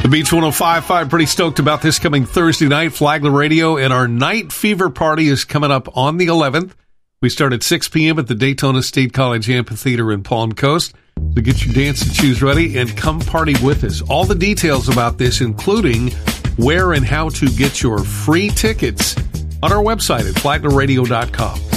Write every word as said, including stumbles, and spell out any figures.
The Beach one oh five point five, pretty stoked about this coming Thursday night, Flagler Radio, and our Night Fever Party is coming up on the eleventh. We start at six p.m. at the Daytona State College Amphitheater in Palm Coast. So get your dance and shoes ready and come party with us. All the details about this, including where and how to get your free tickets, on our website at flagler radio dot com.